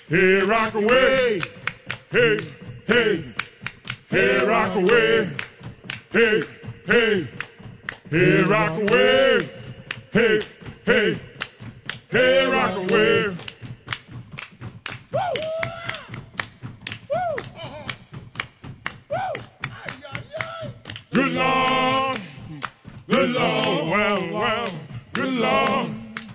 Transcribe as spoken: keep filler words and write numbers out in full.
Hey, rock away. Hey, hey, hey, rock away. Hey, hey, hey, rock away. Hey, hey, hey, rock away. Woo! Woo! Woo! Good Lord, good Lord, well, well, good Lord.